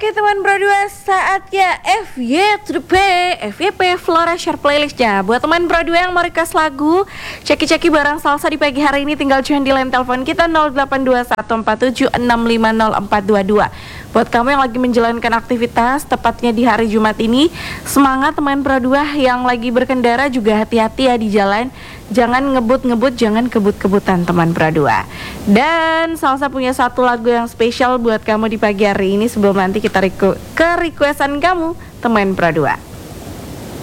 Oke teman Pro 2, saatnya FYP Flora Share Playlistnya. Buat teman Pro 2 yang mau request lagu, ceki-ceki barang salsa di pagi hari ini, tinggal join di line telepon kita 082147650422. Buat kamu yang lagi menjalankan aktivitas, tepatnya di hari Jumat ini, semangat teman Pro 2. Yang lagi berkendara juga hati-hati ya di jalan. Jangan ngebut-ngebut, jangan kebut-kebutan teman Pro 2. Dan Salsa punya satu lagu yang spesial buat kamu di pagi hari ini sebelum nanti kita ke requestan kamu teman Pro 2.